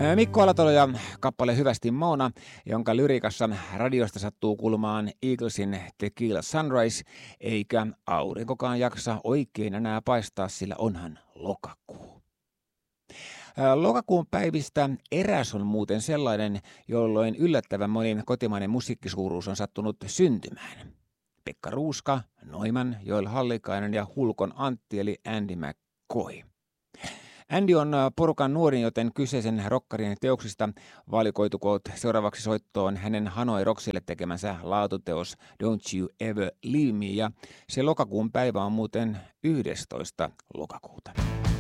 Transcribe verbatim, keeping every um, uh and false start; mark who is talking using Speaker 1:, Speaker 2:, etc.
Speaker 1: Mikko Alatalo ja kappale Hyvästi Moona, jonka lyriikassa radiosta sattuu kuulumaan Eaglesin Tequila Sunrise, eikä aurinkokaan jaksa oikein enää paistaa, sillä onhan lokakuu. Lokakuun päivistä eräs on muuten sellainen, jolloin yllättävän moni kotimainen musiikkisuuruus on sattunut syntymään. Pekka Ruuska, Noiman, Joel Hallikainen ja Hulkon Antti eli Andy McCoy. Andy on porukan nuorin, joten kyseisen rokkarin teoksista valikoitukoot seuraavaksi soittoon hänen Hanoi Rocksille tekemänsä laatuteos Don't You Ever Leave Me, ja se lokakuun päivä on muuten yhdestoista lokakuuta.